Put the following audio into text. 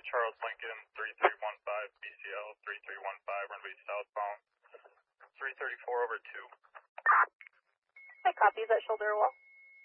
Charles Lincoln, 3315 BCL, 3315 runway southbound, 334 over 2. I copy that shoulder wall.